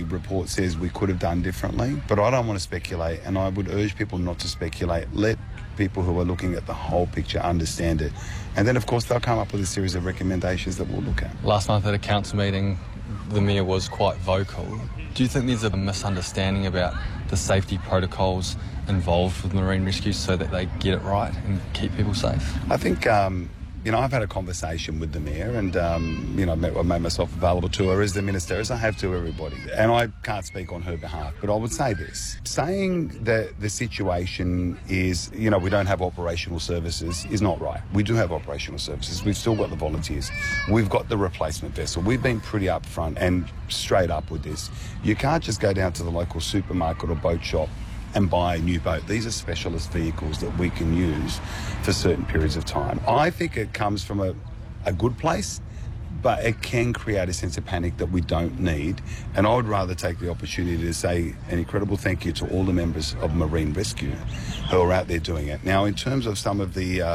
the report says we could have done differently, but I don't want to speculate, and I would urge people not to speculate. Let people who are looking at the whole picture understand it. And then, of course, they'll come up with a series of recommendations that we'll look at. Last month at a council meeting, the Mayor was quite vocal. Do you think there's a misunderstanding about the safety protocols involved with marine rescue so that they get it right and keep people safe? I think, I've had a conversation with the Mayor and, I've made myself available to her as the Minister, as I have to everybody. And I can't speak on her behalf, but I would say this. Saying that the situation is, we don't have operational services is not right. We do have operational services. We've still got the volunteers. We've got the replacement vessel. We've been pretty upfront and straight up with this. You can't just go down to the local supermarket or boat shop and buy a new boat. These are specialist vehicles that we can use for certain periods of time. I think it comes from a good place, but it can create a sense of panic that we don't need. And I would rather take the opportunity to say an incredible thank you to all the members of Marine Rescue who are out there doing it. Now, in terms of some of the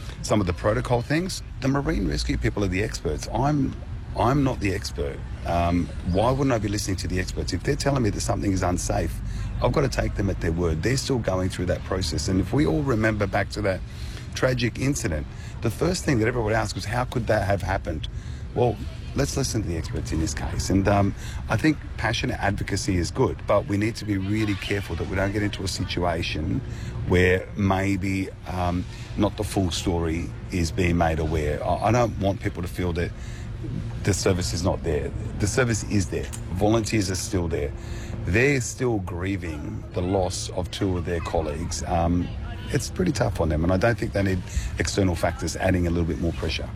protocol things, the Marine Rescue people are the experts. I'm not the expert. Why wouldn't I be listening to the experts? If they're telling me that something is unsafe, I've got to take them at their word. They're still going through that process. And if we all remember back to that tragic incident, the first thing that everybody asked was, how could that have happened? Well, let's listen to the experts in this case. And I think passionate advocacy is good, but we need to be really careful that we don't get into a situation where maybe not the full story is being made aware. I don't want people to feel that the service is not there. The service is there. Volunteers are still there. They're still grieving the loss of two of their colleagues. It's pretty tough on them, and I don't think they need external factors adding a little bit more pressure.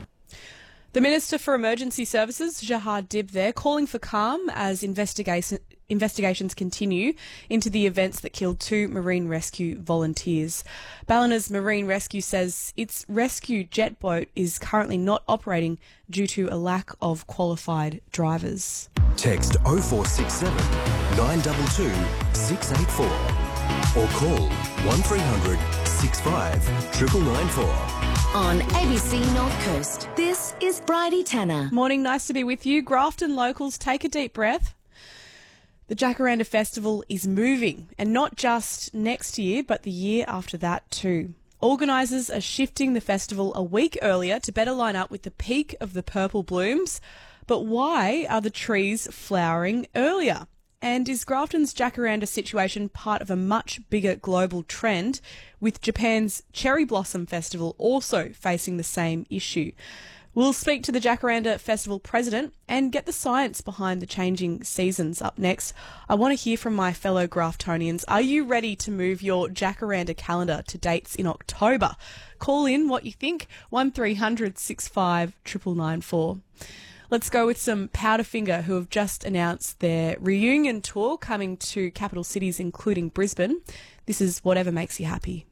The Minister for Emergency Services, Jahar Dib there, calling for calm as investigations continue into the events that killed two Marine Rescue volunteers. Ballinas Marine Rescue says its rescue jet boat is currently not operating due to a lack of qualified drivers. Text 0467 922 684 or call 1300 65 99994. On ABC North Coast, this is Bridie Tanner. Morning, nice to be with you. Grafton locals, take a deep breath. The Jacaranda Festival is moving, and not just next year, but the year after that too. Organisers are shifting the festival a week earlier to better line up with the peak of the purple blooms. But why are the trees flowering earlier? And is Grafton's Jacaranda situation part of a much bigger global trend, with Japan's Cherry Blossom Festival also facing the same issue? We'll speak to the Jacaranda Festival president and get the science behind the changing seasons up next. I want to hear from my fellow Graftonians. Are you ready to move your Jacaranda calendar to dates in October? Call in what you think, 1300 65 99994. Let's go with some Powderfinger, who have just announced their reunion tour coming to capital cities including Brisbane. This is Whatever Makes You Happy.